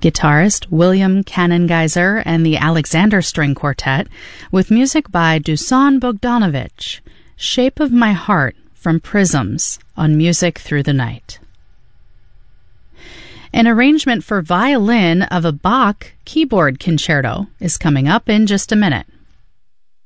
guitarist William Kanengeiser and the Alexander String Quartet, with music by Dusan Bogdanovich, Shape of My Heart from Prisms on Music Through the Night. An arrangement for violin of a Bach keyboard concerto is coming up in just a minute.